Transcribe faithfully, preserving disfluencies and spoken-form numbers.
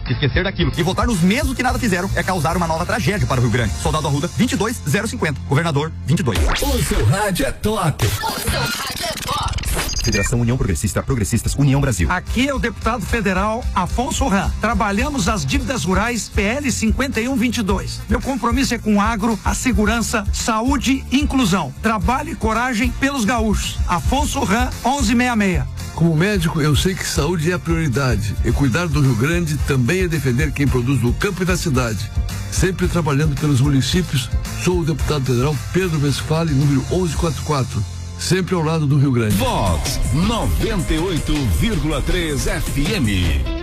Se esquecer daquilo e votar nos mesmos que nada fizeram é causar uma nova tragédia para o Rio Grande. Soldado Arruda, vinte e dois zero cinquenta. Governador, vinte e dois. O seu rádio é top. O seu rádio é top. Federação União Progressista, Progressistas, União Brasil. Aqui é o deputado federal Afonso Ram. Trabalhamos as dívidas rurais P L cinquenta e um vinte e dois. Meu compromisso é com o agro, a segurança, saúde e inclusão. Trabalho e coragem pelos gaúchos. Afonso Ram, onze sessenta e seis. Como médico, eu sei que saúde é a prioridade. E cuidar do Rio Grande também é defender quem produz no campo e na cidade. Sempre trabalhando pelos municípios, sou o deputado federal Pedro Westphalen, número onze quarenta e quatro. Sempre ao lado do Rio Grande. Vox noventa e oito vírgula três F M.